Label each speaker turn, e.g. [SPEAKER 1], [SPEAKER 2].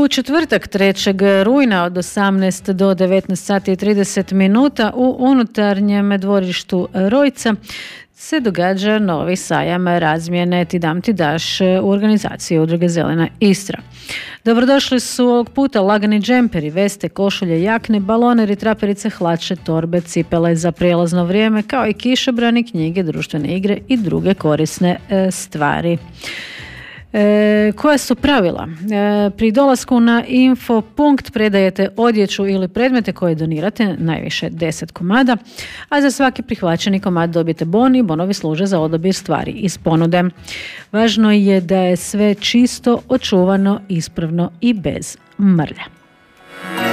[SPEAKER 1] U četvrtak 3. rujna od 18 do 19 sati i 30 minuta u unutarnjem dvorištu Rojca se događa novi sajam razmjene Ti dam ti daš u organizaciji Udruge Zelena Istra. Dobrodošli su ovog puta lagani džemperi, veste, košulje, jakne, baloneri, traperice, hlače, torbe, cipele za prijelazno vrijeme, kao i kišobrani, knjige, društvene igre i druge korisne stvari. Koja su pravila? Pri dolasku na infopunkt predajete odjeću ili predmete koje donirate, najviše 10 komada, a za svaki prihvaćeni komad dobijete bon i bonovi služe za odabir stvari iz ponude. Važno je da je sve čisto, očuvano, ispravno i bez mrlja.